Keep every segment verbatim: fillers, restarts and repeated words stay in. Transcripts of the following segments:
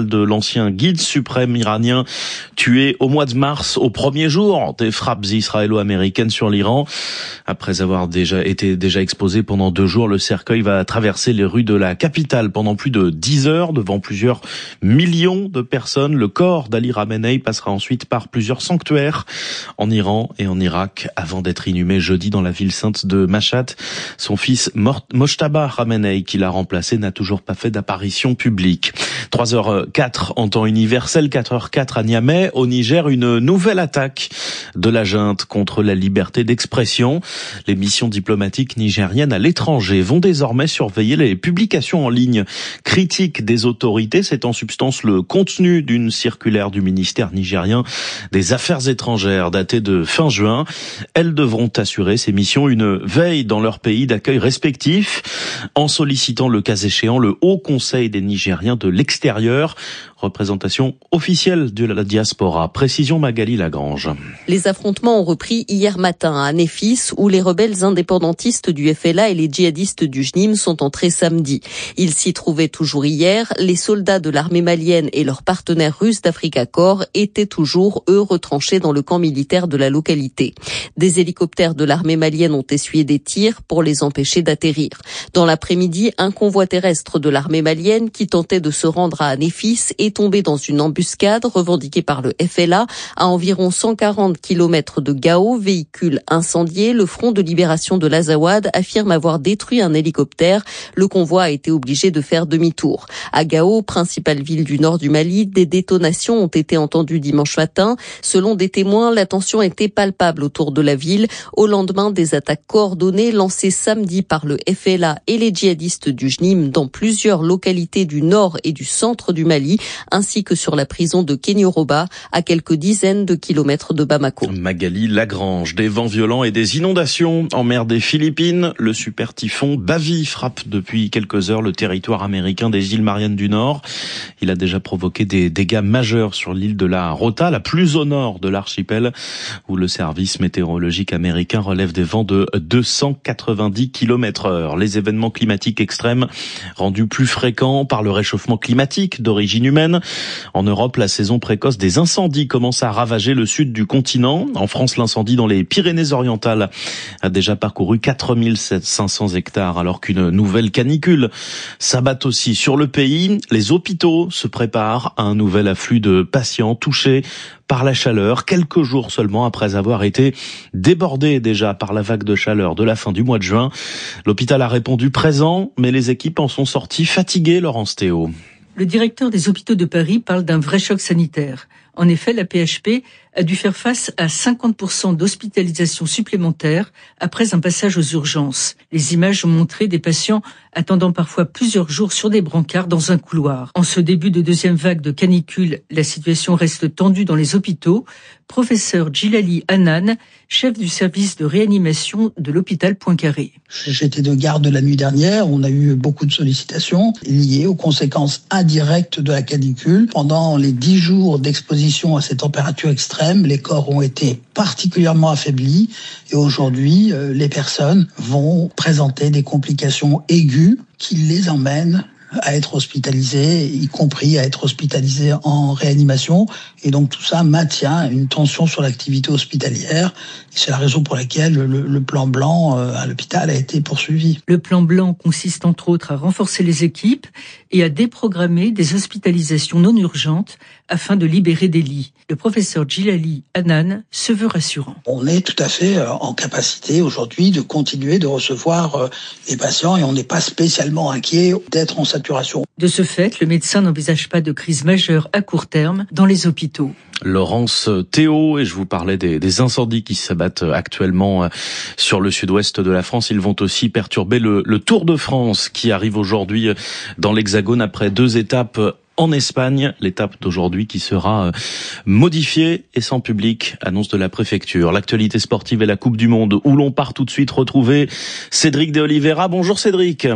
celle de l'ancien guide suprême iranien tué au mois de mars, au premier jour des frappes israélo-américaines sur l'Iran. Après avoir déjà été déjà exposé pendant deux jours, le cercueil va traverser les rues de la capitale pendant plus de dix heures devant plusieurs millions de personnes. Le corps d'Ali Khamenei passera ensuite par plusieurs sanctuaires en Iran et en Irak avant d'être inhumé jeudi dans la ville sainte de Mashhad. Son fils Mojtaba Khamenei, qui l'a remplacé, n'a toujours pas fait d'apparition publique. trois heures quatre en temps universel, quatre heures quatre à Niamey. Au Niger, une nouvelle attaque de la junte contre la liberté d'expression. Les missions diplomatiques nigériennes à l'étranger vont désormais surveiller les publications en ligne critiques des autorités. C'est en substance le contenu d'une circulaire du ministère nigérien des Affaires étrangères datée de fin juin. Elles devront assurer ces missions une veille dans leur pays d'accueil respectif en sollicitant le cas échéant le Haut Conseil des Nigériens de l'extérieur, représentation officielle de la diaspora. Précision Magali Lagrange. Les affrontements ont repris hier matin à Néfis, où les rebelles indépendantistes du F L A et les djihadistes du J N I M sont entrés samedi. Ils s'y trouvaient toujours hier. Les soldats de l'armée malienne et leurs partenaires russes d'Africa Corps étaient toujours, eux, retranchés dans le camp militaire de la localité. Des hélicoptères de l'armée malienne ont essuyé des tirs pour les empêcher d'atterrir. Dans l'après-midi, un convoi terrestre de l'armée malienne qui tentait de se rendre à Néfis est tombé dans une embuscade revendiquée par le F L A à environ cent quarante kilomètres de Gao, véhicule incendié. Le Front de libération de l'Azawad affirme avoir détruit un hélicoptère. Le convoi a été obligé de faire demi-tour. À Gao, principale ville du nord du Mali, des détonations ont été entendues dimanche matin. Selon des témoins, la tension était palpable autour de la ville au lendemain des attaques coordonnées lancées samedi par le F L A et les djihadistes du J N I M dans plusieurs localités du nord et du centre du Mali, ainsi que sur la prison de Kenyoroba, à quelques dizaines de kilomètres de Bamako. Magali Lagrange, des vents violents et des inondations en mer des Philippines. Le super typhon Bavi frappe depuis quelques heures le territoire américain des îles Mariannes du Nord. Il a déjà provoqué des dégâts majeurs sur l'île de la Rota, la plus au nord de l'archipel, où le service météorologique américain relève des vents de deux cent quatre-vingt-dix kilomètres heure. Les événements climatiques extrêmes rendus plus fréquents par le réchauffement climatique d'origine humaine. En Europe, la saison précoce des incendies commence à ravager le sud du continent. En France, l'incendie dans les Pyrénées-Orientales a déjà parcouru quatre mille cinq cents hectares, alors qu'une nouvelle canicule s'abat aussi sur le pays. Les hôpitaux se préparent à un nouvel afflux de patients touchés par la chaleur, quelques jours seulement après avoir été débordés déjà par la vague de chaleur de la fin du mois de juin. L'hôpital a répondu présent, mais les équipes en sont sorties fatiguées, Laurence Théo. Le directeur des hôpitaux de Paris parle d'un vrai choc sanitaire. En effet, la P H P a dû faire face à cinquante pour cent d'hospitalisations supplémentaires après un passage aux urgences. Les images ont montré des patients attendant parfois plusieurs jours sur des brancards dans un couloir. En ce début de deuxième vague de canicule, la situation reste tendue dans les hôpitaux. Professeur Djilali Hanan, chef du service de réanimation de l'hôpital Poincaré. J'étais de garde la nuit dernière, on a eu beaucoup de sollicitations liées aux conséquences indirectes de la canicule. Pendant les dix jours d'exposition à ces températures extrêmes, les corps ont été particulièrement affaiblis et aujourd'hui, les personnes vont présenter des complications aiguës qui les emmènent à être hospitalisés, y compris à être hospitalisés en réanimation. Et donc tout ça maintient une tension sur l'activité hospitalière. C'est la raison pour laquelle le, le plan blanc à l'hôpital a été poursuivi. Le plan blanc consiste entre autres à renforcer les équipes et à déprogrammer des hospitalisations non urgentes afin de libérer des lits. Le professeur Djilali Hanan se veut rassurant. On est tout à fait en capacité aujourd'hui de continuer de recevoir les patients et on n'est pas spécialement inquiet d'être en saturation. De ce fait, le médecin n'envisage pas de crise majeure à court terme dans les hôpitaux. Laurence Théo, et je vous parlais des, des incendies qui s'abattent actuellement sur le sud-ouest de la France. Ils vont aussi perturber le, le Tour de France qui arrive aujourd'hui dans l'Hexagone après deux étapes en Espagne. L'étape d'aujourd'hui qui sera modifiée et sans public, annonce de la préfecture. L'actualité sportive et la Coupe du Monde où l'on part tout de suite retrouver Cédric de Oliveira. Bonjour Cédric.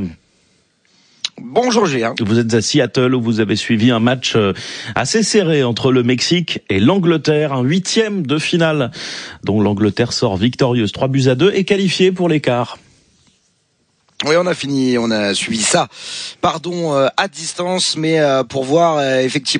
Bonjour Julien. Vous êtes à Seattle où vous avez suivi un match assez serré entre le Mexique et l'Angleterre, un huitième de finale dont l'Angleterre sort victorieuse, trois buts à deux et qualifiée pour les quarts. Oui, on a fini, on a suivi ça, pardon, euh, à distance, mais euh, pour voir euh, effectivement